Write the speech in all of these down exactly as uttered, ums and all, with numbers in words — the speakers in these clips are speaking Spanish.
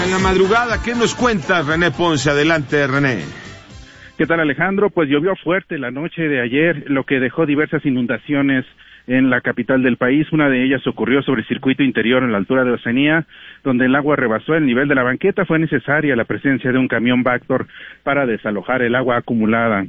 en la madrugada. ¿Qué nos cuenta René Ponce? Adelante, René. ¿Qué tal, Alejandro? Pues llovió fuerte la noche de ayer, lo que dejó diversas inundaciones en la capital del país. Una de ellas ocurrió sobre el circuito interior en la altura de Oceanía, donde el agua rebasó el nivel de la banqueta. Fue necesaria la presencia de un camión Vactor para desalojar el agua acumulada.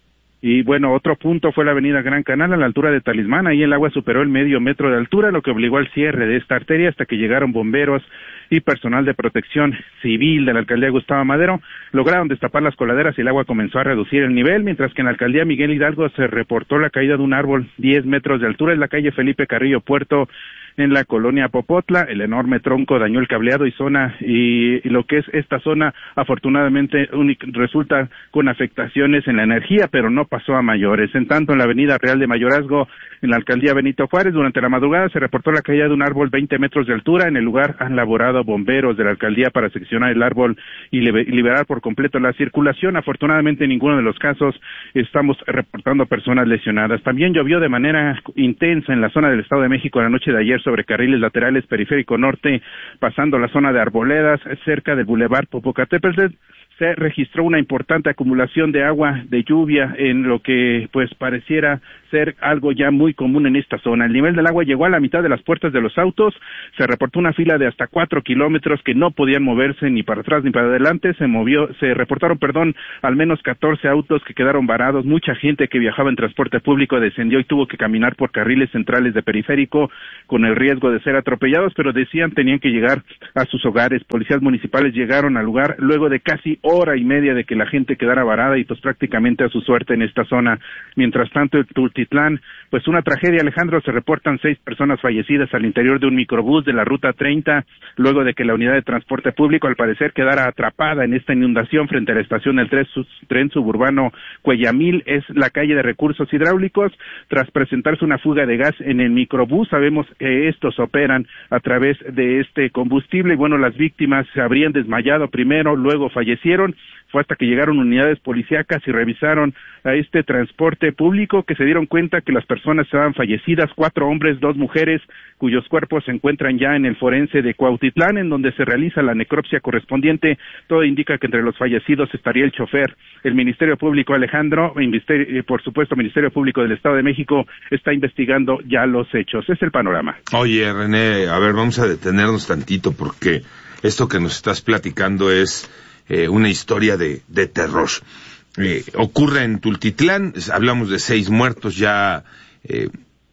Y bueno, otro punto fue la avenida Gran Canal a la altura de Talismán. Ahí el agua superó el medio metro de altura, lo que obligó al cierre de esta arteria hasta que llegaron bomberos y personal de protección civil de la alcaldía Gustavo Madero. Lograron destapar las coladeras y el agua comenzó a reducir el nivel, mientras que en la alcaldía Miguel Hidalgo se reportó la caída de un árbol diez metros de altura en la calle Felipe Carrillo Puerto, en la colonia Popotla. El enorme tronco dañó el cableado y zona, y, y lo que es esta zona, afortunadamente, única, resulta con afectaciones en la energía, pero no pasó a mayores. En tanto, en la avenida Real de Mayorazgo, en la alcaldía Benito Juárez, durante la madrugada se reportó la caída de un árbol veinte metros de altura. En el lugar han laborado bomberos de la alcaldía para seccionar el árbol y liberar por completo la circulación. Afortunadamente, en ninguno de los casos estamos reportando personas lesionadas. También llovió de manera intensa en la zona del Estado de México la noche de ayer sobre carriles laterales Periférico Norte, pasando la zona de Arboledas, cerca del Boulevard Popocatépetl. Se registró una importante acumulación de agua de lluvia en lo que pues pareciera ser algo ya muy común en esta zona. El nivel del agua llegó a la mitad de las puertas de los autos, se reportó una fila de hasta cuatro kilómetros que no podían moverse ni para atrás ni para adelante. Se movió, se reportaron, perdón, al menos catorce autos que quedaron varados. Mucha gente que viajaba en transporte público descendió y tuvo que caminar por carriles centrales de Periférico con el riesgo de ser atropellados, pero decían tenían que llegar a sus hogares. Policías municipales llegaron al lugar luego de casi hora y media de que la gente quedara varada y pues prácticamente a su suerte en esta zona. Mientras tanto, en Tultitlán, pues una tragedia, Alejandro. Se reportan seis personas fallecidas al interior de un microbús de la ruta treinta, luego de que la unidad de transporte público al parecer quedara atrapada en esta inundación frente a la estación del tren, tren suburbano Cuellamil. Es la calle de recursos hidráulicos. Tras presentarse una fuga de gas en el microbús, sabemos que estos operan a través de este combustible y bueno, las víctimas se habrían desmayado primero, luego fallecieron. Fue hasta que llegaron unidades policíacas y revisaron a este transporte público que se dieron cuenta que las personas estaban fallecidas, cuatro hombres, dos mujeres, cuyos cuerpos se encuentran ya en el forense de Cuautitlán, en donde se realiza la necropsia correspondiente. Todo indica que entre los fallecidos estaría el chofer. El Ministerio Público, Alejandro, y por supuesto Ministerio Público del Estado de México, está investigando ya los hechos. Es el panorama. Oye, René, a ver, vamos a detenernos tantito porque esto que nos estás platicando es Eh, una historia de, de terror. Eh, ocurre en Tultitlán, hablamos de seis muertos, ya eh,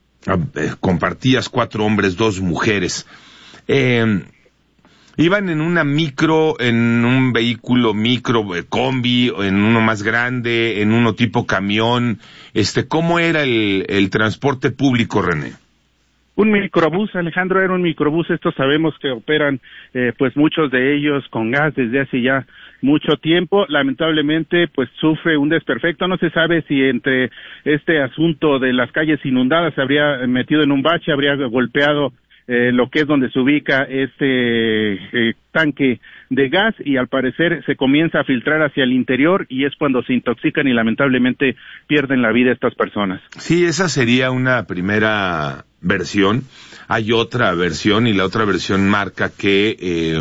eh, compartías cuatro hombres, dos mujeres. Eh, iban en una micro, en un vehículo micro, eh, combi, en uno más grande, en uno tipo camión. Este, ¿cómo era el, el transporte público, René? Un microbús, Alejandro, era un microbús. Estos sabemos que operan, eh, pues muchos de ellos con gas desde hace ya mucho tiempo. Lamentablemente, pues sufre un desperfecto. No se sabe si entre este asunto de las calles inundadas se habría metido en un bache, habría golpeado eh, lo que es donde se ubica este eh, tanque de gas, y al parecer se comienza a filtrar hacia el interior y es cuando se intoxican y lamentablemente pierden la vida estas personas. Sí, esa sería una primera versión. Hay otra versión y la otra versión marca que eh,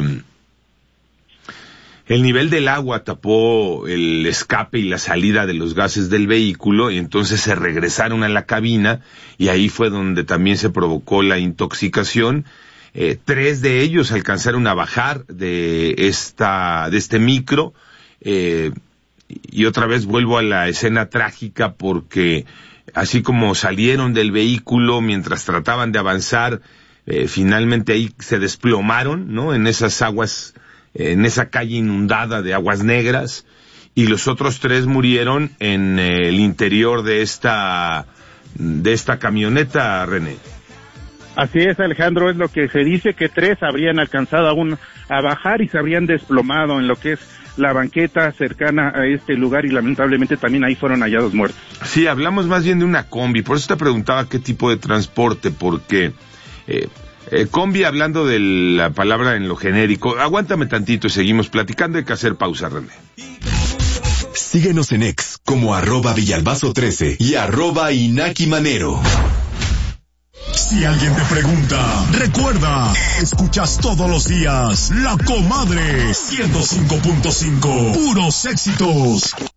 el nivel del agua tapó el escape y la salida de los gases del vehículo y entonces se regresaron a la cabina y ahí fue donde también se provocó la intoxicación. Eh, tres de ellos alcanzaron a bajar de esta, de este micro, eh, y otra vez vuelvo a la escena trágica porque así como salieron del vehículo mientras trataban de avanzar, eh, finalmente ahí se desplomaron, ¿no? En esas aguas, en esa calle inundada de aguas negras, y los otros tres murieron en eh, el interior de esta, de esta camioneta, René. Así es, Alejandro, es lo que se dice, que tres habrían alcanzado aún a bajar y se habrían desplomado en lo que es la banqueta cercana a este lugar y lamentablemente también ahí fueron hallados muertos. Sí, hablamos más bien de una combi, por eso te preguntaba qué tipo de transporte, porque eh, eh, combi, hablando de la palabra en lo genérico, aguántame tantito y seguimos platicando, hay que hacer pausa, René. Síguenos en X como arroba Villalbazo trece y arroba Inaki Manero. Si alguien te pregunta, recuerda, escuchas todos los días La Comadre ciento cinco punto cinco. Puros éxitos.